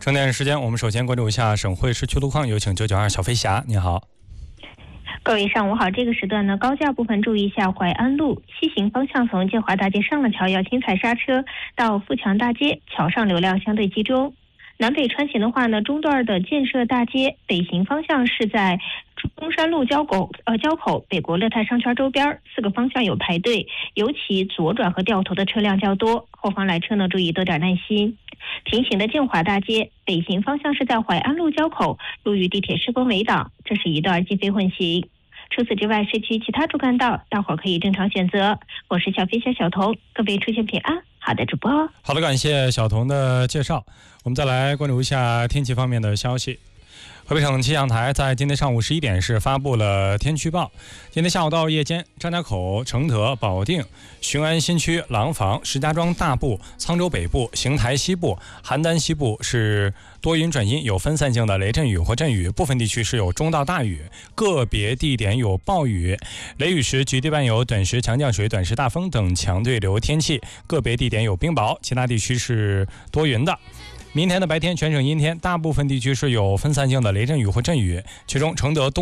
正点时间，我们首先关注一下省会市区路况，有请992小飞侠，你好。 各位上午好，这个时段呢，高架部分注意一下淮安路西行方向，从建华大街上了桥要轻踩刹车，到富强大街桥上流量相对集中。南北穿行的话呢，中段的建设大街北行方向是在中山路交口北国乐泰商圈周边，4个方向有排队，尤其左转和掉头的车辆较多，后方来车呢注意多点耐心。平行的建华大街北行方向是在淮安路交口，路与地铁施工围挡，这是一段机非混行。除此之外，市区其他主干道大伙可以正常选择。我是小飞侠小童，各位出行平安。好的，主播。 好的，感谢小童的介绍。我们再来关注一下天气方面的消息。河北省气象台在今天上午11点是发布了天气预报。今天下午到夜间，张家口、承德、保定、雄安新区、廊坊、石家庄大部、沧州北部、邢台西部、邯郸西部是多云转阴，有分散性的雷阵雨或阵雨，部分地区是有中到大雨，个别地点有暴雨。雷雨时局地伴有短时强降水、短时大风等强对流天气，个别地点有冰雹，其他地区是多云的。明天的白天全省阴天，大部分地区是有分散性的雷阵雨或阵雨，其中承德东